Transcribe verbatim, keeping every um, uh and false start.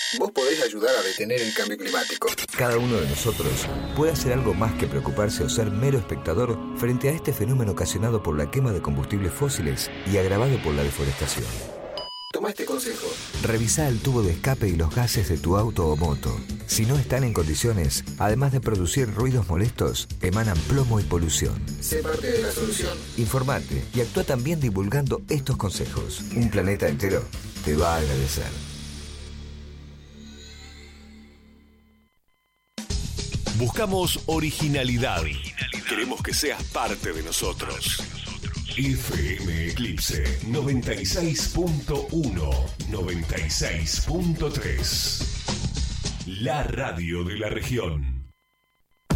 Vos podés ayudar a detener el cambio climático. Cada uno de nosotros puede hacer algo más que preocuparse o ser mero espectador frente a este fenómeno ocasionado por la quema de combustibles fósiles y agravado por la deforestación. Toma este consejo. Revisa el tubo de escape y los gases de tu auto o moto. Si no están en condiciones, además de producir ruidos molestos, emanan plomo y polución. Sé parte de la solución. Informate y actúa también divulgando estos consejos. Un planeta entero te va a agradecer. Buscamos originalidad. originalidad. Queremos que seas parte de nosotros. F M Eclipse noventa y seis punto uno, noventa y seis punto tres. La radio de la región.